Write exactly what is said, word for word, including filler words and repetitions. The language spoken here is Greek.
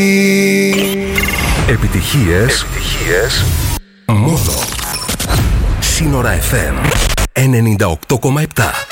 Επιτυχίες, Επιτυχίες μόνο. Σύνορα εφ εμ ενενήντα οκτώ κόμμα επτά.